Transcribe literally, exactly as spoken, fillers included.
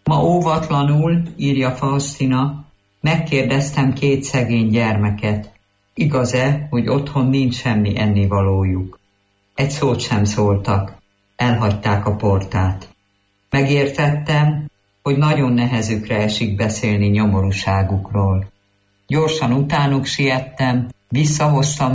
Ma óvatlanul, írja Faustina, megkérdeztem két szegény gyermeket, igaz-e, hogy otthon nincs semmi ennivalójuk. Egy szót sem szóltak, elhagyták a portát. Megértettem, hogy nagyon nehezükre esik beszélni nyomorúságukról. Gyorsan utánuk siettem, visszahoztam